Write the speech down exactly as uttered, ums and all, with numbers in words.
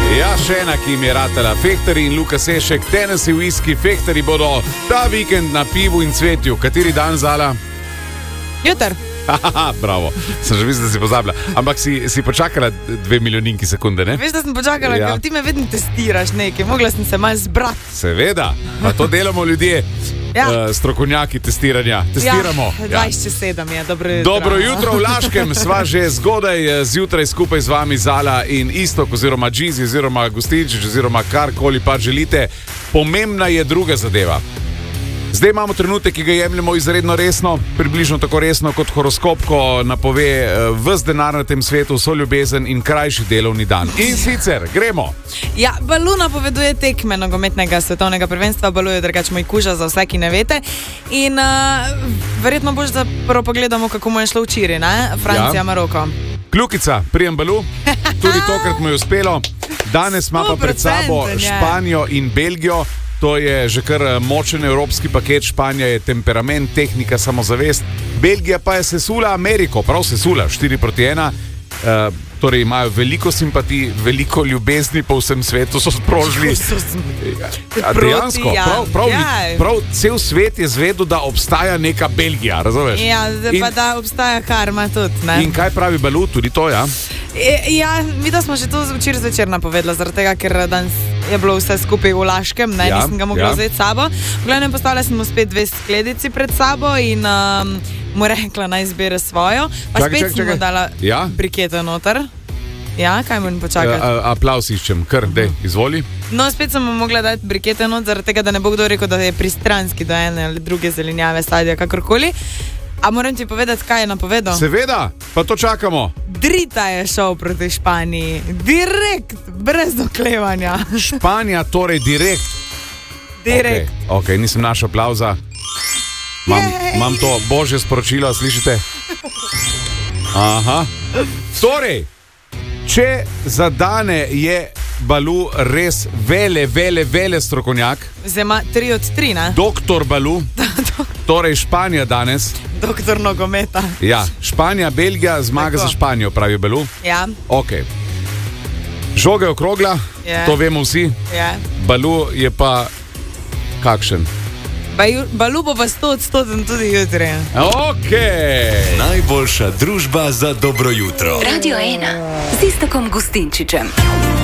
Ja, še ena, ki jim je ratela. Fehtari in Luka Sešek, Tennessee Whiskey. Fehtari bodo ta vikend na pivu in cvetju. Kateri dan, Zala? Jutr. Bravo, sem že mislil, da si pozabila. Ampak si, si počakala dve milijoninki sekunde, ne? Veš, da sem počakala, ja. Ker ti me vedno testiraš nekaj. Mogla sem se malo zbrati. Seveda, pa to delamo ljudje. Ja. Uh, strokovnjaki testiranja. Testiramo. Ja, dvajset sedem je, dobro jutro. Dobro jutro v Laškem, sva že zgodaj zjutraj skupaj z vami Zala in Istok oziroma Džizi oziroma Gustinčič oziroma karkoli pa želite. Pomembna je druga zadeva. Zdaj imamo trenutek, ki ga jemljemo izredno resno, približno tako resno kot horoskop, ko napove ves denar na tem svetu, so ljubezen in krajši delovni dan. In sicer, gremo. Ja, Balu napoveduje tekme nogometnega svetovnega prvenstva, Balu je drugač moj kuža za vse, ki ne vete. In uh, verjetno boš, da prvo pogledamo, kako mu je šlo včeraj, ne? Francija, ja. Maroko. Kljukica, prijem Balu, tudi tokrat mu je uspelo. Danes ima pa pred sabo Španijo in Belgijo. To je že kar močen evropski paket. Španija je temperament, tehnika, samozavest. Belgija pa je sesula Ameriko, prav sesula, štiri proti ena. Uh, torej imajo veliko simpatij, veliko ljubezni po vsem svetu, so sprožili. Ja, dejansko, prav, prav, prav cel svet je zvedel, da obstaja neka Belgija, razumeš? Ja, in, pa da obstaja karma tudi, ne? In kaj pravi Balu, tudi to, ja? E, ja, mi da smo že to včeraj zvečer napovedali, zaradi tega, ker danes je bilo vse skupaj v Laškem, ne, ja, nisem ga mogla ja. vzeti sabo. V glavnem postavila sem mu spet dve skledici pred sabo in um, mu rekla, naj izbere svojo. Pa čakaj, spet čakaj, sem čakaj. mu dala ja? brikete noter. Ja, kaj moram počakati? A, a, aplaus iščem, kar, dej, izvoli. No, spet sem mu mogla dati brikete noter, zaradi tega, da ne bo kdo rekel, da je pristranski do ene ali druge zelenjave, sadja, kakorkoli. A moram ti povedati, kaj je napovedal? Seveda, pa to čakamo. Drita je šel proti Španiji. Direkt, brez doklevanja. Španija torej direkt. Direkt. Ok, okay, nisem našel aplauza. Mam, mam to božje sporočilo, slišite? Aha. Torej, če zadane je Balu res vele, vele, vele strokovnjak. Zema tri od tri, ne? Doktor Balu. Torej Španija danes. Doktor nogometa. Ja, Španija, Belgija, zmaga Tako. za Španijo, pravi Balu. Ja. Ok. Žoga je okrogla, yeah. to vemo vsi. Yeah. Balu je pa kakšen? Balu bo pa sto odstoten tudi jutri. Ok. Najboljša družba za dobro jutro. Radio ena z Istokom Gustinčičem.